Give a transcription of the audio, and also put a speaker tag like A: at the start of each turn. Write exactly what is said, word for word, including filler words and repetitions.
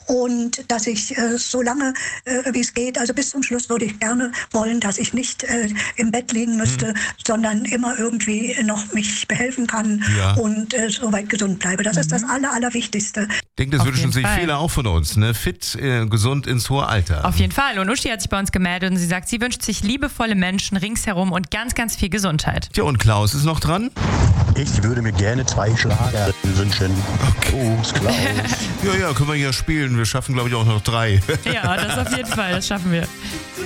A: und dass ich äh, so lange, äh, wie es geht, also bis zum Schluss würde ich gerne wollen, dass ich nicht äh, im Bett liegen müsste, hm. sondern immer irgendwie noch mich behelfen kann
B: ja.
A: und äh, soweit gesund bleibe. Das mhm. ist das Aller, Allerwichtigste.
B: Ich denke, das wünschen sich
C: Fall.
B: viele auch von uns, ne? Fit, äh, gesund ins hohe Alter.
C: Auf jeden Fall. Und Uschi hat sich bei uns gemeldet und sie sagt, sie wünscht sich liebevolle Menschen ringsherum und ganz, ganz viel Gesundheit.
B: Tja, und Klaus ist noch dran?
D: Ich würde mir gerne zwei Schlager wünschen.
B: Okay.
D: Gruß, Klaus.
B: Ja, ja, können wir ja spielen. Wir schaffen, glaube ich, auch noch drei.
C: Ja, das auf jeden Fall. Das schaffen wir.